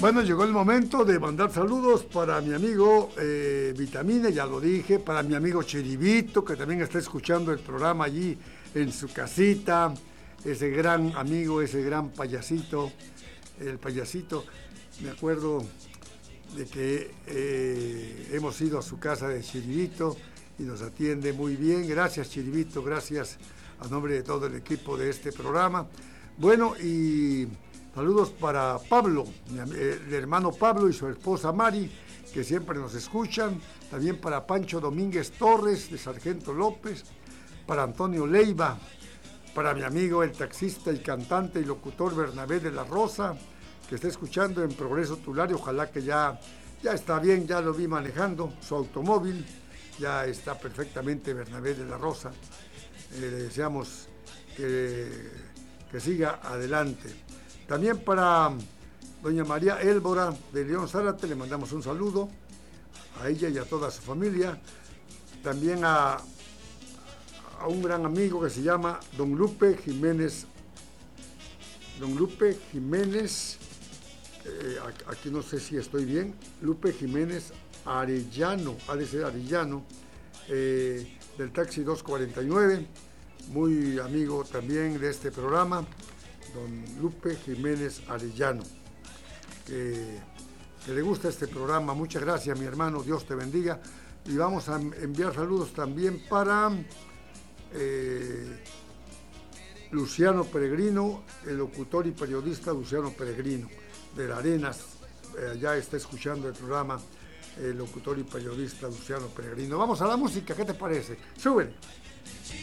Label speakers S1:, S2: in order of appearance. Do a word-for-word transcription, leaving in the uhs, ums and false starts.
S1: Bueno, llegó el momento de mandar saludos para mi amigo eh, Vitamina, ya lo dije, para mi amigo Chiribito, que también está escuchando el programa allí en su casita, ese gran amigo, ese gran payasito, el payasito, me acuerdo de que eh, hemos ido a su casa de Chiribito y nos atiende muy bien. Gracias, Chiribito, gracias a nombre de todo el equipo de este programa. Bueno, y saludos para Pablo, el hermano Pablo y su esposa Mari, que siempre nos escuchan. También para Pancho Domínguez Torres, de Sargento López. Para Antonio Leiva. Para mi amigo, el taxista y cantante y locutor Bernabé de la Rosa, que está escuchando en Progreso Tulario. Ojalá que ya, ya está bien, ya lo vi manejando su automóvil. Ya está perfectamente Bernabé de la Rosa. Eh, le deseamos que, que siga adelante. También para doña María Élvora de León Zárate, le mandamos un saludo a ella y a toda su familia. También a, a un gran amigo que se llama don Lupe Jiménez. Don Lupe Jiménez, eh, aquí no sé si estoy bien, Lupe Jiménez Arellano, ha de ser Arellano, eh, del Taxi doscientos cuarenta y nueve, muy amigo también de este programa. Don Lupe Jiménez Arellano, que, que le gusta este programa. Muchas gracias, mi hermano, Dios te bendiga. Y vamos a enviar saludos también para eh, Luciano Peregrino, el locutor y periodista Luciano Peregrino, de la Arenas. Eh, ya está escuchando el programa el locutor y periodista Luciano Peregrino. Vamos a la música, ¿qué te parece? ¡Súbele!